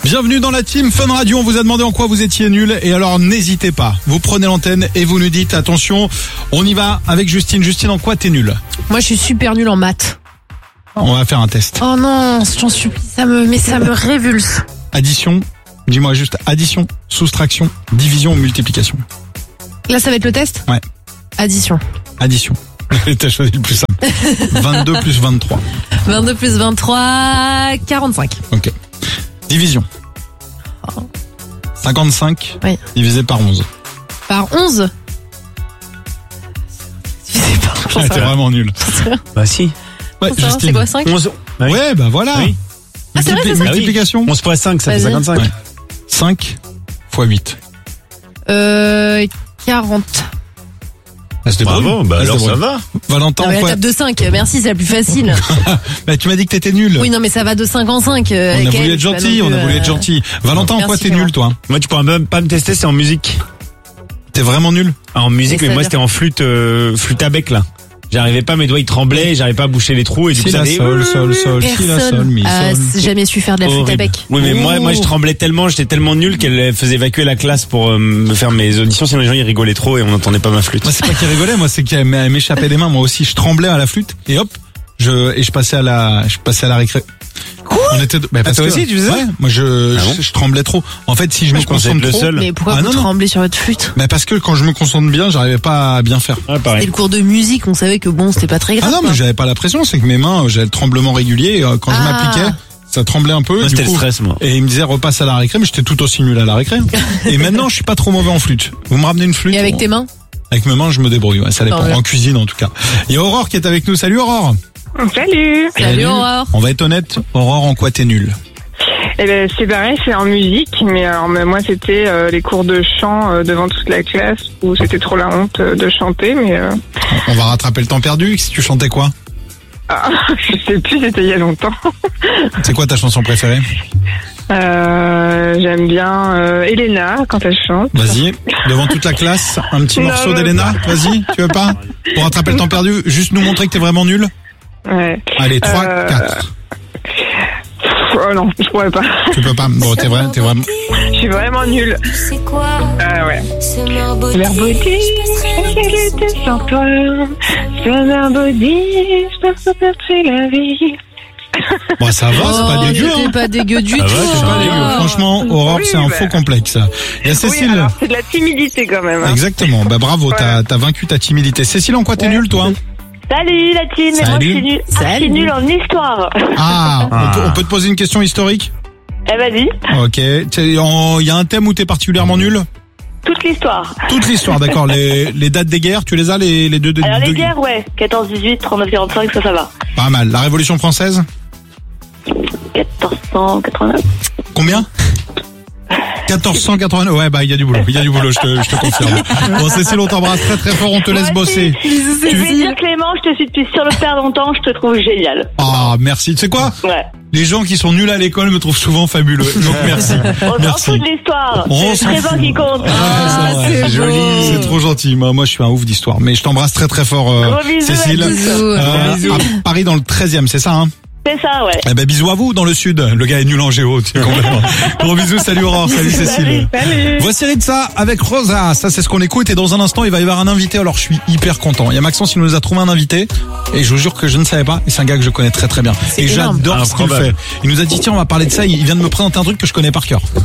Bienvenue dans la team Fun Radio. On vous a demandé en quoi vous étiez nul. Et alors, n'hésitez pas. Vous prenez l'antenne et vous nous dites, attention, on y va avec Justine. Justine, en quoi t'es nul? Moi, je suis super nulle en maths. On va faire un test. Oh non, j'en supplie, ça me révulse. Addition. Dis-moi juste addition, soustraction, division ou multiplication. Là, ça va être le test? Ouais. Addition. Addition. T'as choisi le plus simple. 22 plus 23. 22 plus 23, 45. Ok. Division. 55 Oui. divisé par 11. Par 11? Je sais pas. j'en sais T'es rien. vraiment nul. Bah si. Ouais, J'en sais rien, c'est quoi 5? 11. Oui. Ouais, bah voilà. Oui. Ah, c'est vrai, c'est ça. Multiplication. 11 fois 5, ça fait Vas-y. 55. Ouais. 5 fois 8. 40. Ah, c'était Bravo, drôle. bah Ah, alors c'était ça drôle. va. Valentin, Ah, mais la quoi table de 5, merci, c'est la plus facile. Bah, tu m'as dit que t'étais nul. Oui, non, mais ça va de 5 en 5. On a voulu être gentil, on a voulu être gentil. Valentin, en quoi Merci, t'es nul, toi? Moi, tu pourras même pas me tester, c'est en musique. T'es vraiment nul? Ah, en musique, Et mais moi, c'est-à-dire c'était en flûte à bec, là. J'arrivais pas, mes doigts, ils tremblaient, j'arrivais pas à boucher les trous, et du coup, Si ça la faisait... sol, sol, sol, si la sol, Personne mi, a sol. jamais su faire de la flûte à horrible. bec. Oui, mais moi, je tremblais tellement, j'étais tellement nul qu'elle faisait évacuer la classe pour me faire mes auditions, sinon les gens, ils rigolaient trop et on n'entendait pas ma flûte. Moi, c'est pas qu'il rigolait, moi, c'est qu'elle m'échappait des mains. Moi aussi, je tremblais à la flûte, et hop, je passais à la récré. On était, parce toi que- aussi, tu faisais ça? Ouais, moi, Ah bon je tremblais trop. En fait, si je me Je pensais concentre être le trop. seul. Mais pourquoi Ah, vous non. tremblez sur votre flûte? Bah, parce que quand je me concentre bien, j'arrivais pas à bien faire. Ah, C'était pareil. le cours de musique, on savait que bon, c'était pas très grave. Ah non, mais quoi. j'avais pas la pression, c'est que mes mains, j'avais le tremblement régulier, quand je Ah. m'appliquais, ça tremblait un peu. Moi, et du c'était le coup- stress, moi. Et il me disait repasse à la récré, mais j'étais tout aussi nul à la récré. Et maintenant, je suis pas trop mauvais en flûte. Vous me ramenez une flûte? Et avec tes mains? Avec mes mains, je me débrouille, ouais, ça dépend. Tant mieux. En cuisine, en tout cas. Il y a Aurore qui est avec nous. Salut Aurore. Salut. Salut Aurore. On va être honnête, Aurore, en quoi t'es nul? Eh ben c'est pareil, c'est en musique, mais alors mais moi c'était les cours de chant devant toute la classe où c'était trop la honte de chanter, mais On va rattraper le temps perdu. Si tu chantais quoi? je sais plus, c'était il y a longtemps. C'est quoi ta chanson préférée? J'aime bien Elena quand elle chante. Vas-y, devant toute la classe, un petit Non, morceau non, d'Elena. Vas-y, tu veux pas? Pour rattraper le temps perdu, juste nous montrer que t'es vraiment nul. Ouais. Allez, 3, 4. Oh non, je pourrais pas. Tu peux pas. Bon, t'es vraiment. Je suis vraiment nulle. C'est quoi Ouais. ce Marbody? Marbody, elle était sans toi. Ce Marbody, je pense que c'est la vie. Bon, ça va, c'est pas Oh, dégueu. c'était Hein. pas dégueu du Ça tout. va, c'est C'est pas dégueu. Ah. Franchement, Aurore, Oui, c'est un bah. faux complexe. Il y a Cécile. Oui, alors c'est de la timidité quand même. Hein. Exactement. Bah bravo, Ouais. t'as vaincu ta timidité. Cécile, en quoi t'es Ouais. nulle, toi? Salut la team, mais moi je suis nulle. Salut. Je suis nulle en histoire. Ah, Ah. on peut te poser une question historique? Eh vas-y, Ok. Il y a un thème où t'es particulièrement nul? toute l'histoire. Toute l'histoire, d'accord. Les dates des guerres, tu les as, les deux? Alors les deux- guerres, ouais, 14-18, 39-45, ça va. Pas mal. La Révolution française? 1489. Combien? 1489. Ouais, bah, il y a du boulot, je te confirme. Bon, Cécile, on t'embrasse très très fort, on te laisse Moi bosser. aussi. Je vais dire Clément, je te suis depuis sur le père longtemps, je te trouve génial. Ah, merci. Tu sais quoi? Ouais. Les gens qui sont nuls à l'école me trouvent souvent fabuleux. Donc, merci. On s'en Merci. fout de l'histoire. On C'est s'en le présent fout. qui compte. Ah, c'est vrai. joli. C'est trop gentil. Moi, je suis un ouf d'histoire. Mais je t'embrasse très très fort, Gros bisous, Cécile. la Bisous. À Paris dans le 13e, c'est ça, hein? C'est ça, ouais. Eh ben, bisous à vous dans le sud. Le gars est nul en géo, tu sais, complètement. Gros bisous, salut Aurore, salut Cécile. Salut. Voici Ritza avec Rosa. Ça, c'est ce qu'on écoute. Et dans un instant, il va y avoir un invité. Alors, je suis hyper content. Il y a Maxence qui nous a trouvé un invité. Et je vous jure que je ne savais pas. Et c'est un gars que je connais très très bien. C'est Et énorme. j'adore ce qu'il Improbable. fait. Il nous a dit, tiens, on va parler de ça. Il vient de me présenter un truc que je connais par cœur.